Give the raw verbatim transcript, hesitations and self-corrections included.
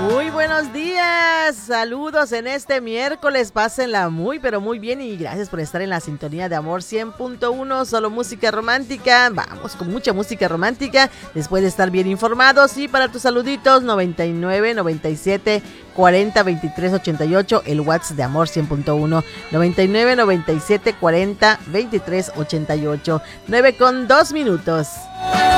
Muy buenos días, saludos en este miércoles, pásenla muy pero muy bien y gracias por estar en la sintonía de Amor cien punto uno, solo música romántica. Vamos con mucha música romántica después de estar bien informados. Y para tus saluditos, noventa y nueve, noventa y siete, cuarenta, veintitrés, ochenta y ocho, el WhatsApp de Amor cien punto uno, noventa y nueve, noventa y siete, cuarenta, veintitrés, ochenta y ocho, nueve con dos minutos.